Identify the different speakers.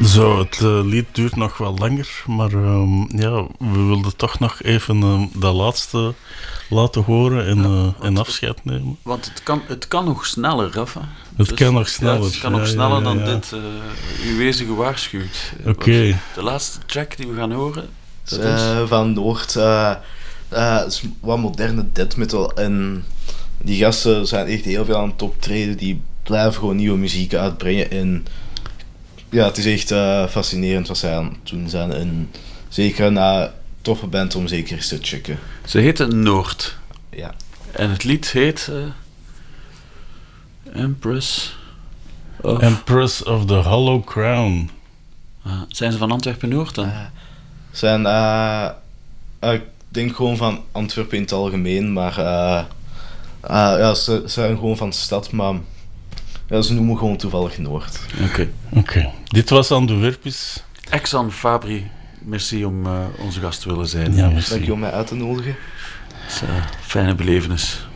Speaker 1: Zo, het lied duurt nog wel langer, maar ja, we wilden toch nog even dat laatste laten horen en afscheid nemen.
Speaker 2: Want het kan nog sneller, Rafa.
Speaker 1: Het kan nog sneller.
Speaker 2: Het kan nog sneller dan dit. Uw wezen gewaarschuwd.
Speaker 1: Oké.
Speaker 2: De laatste track die we gaan horen, dat is...
Speaker 3: Van Noord. Is wat moderne death metal. En die gasten zijn echt heel veel aan het optreden. Die blijven gewoon nieuwe muziek uitbrengen. En ja, het is echt fascinerend wat zij aan het doen zijn. En zeker een toffe band om zeker eens te checken.
Speaker 2: Ze heten Noord.
Speaker 3: Ja.
Speaker 2: En het lied heet... Empress
Speaker 1: of the Hollow Crown.
Speaker 2: Zijn ze van Antwerpen-Noord dan?
Speaker 3: Zijn, ik denk gewoon van Antwerpen in het algemeen, maar ja, ze zijn gewoon van de stad, maar ja, ze noemen gewoon toevallig Noord.
Speaker 2: Oké.
Speaker 1: Dit was Aan de Werpis.
Speaker 2: Exxon Fabri, merci om onze gast te willen zijn.
Speaker 1: Ja, merci.
Speaker 3: Dank je om mij uit te nodigen.
Speaker 2: Het is een fijne belevenis.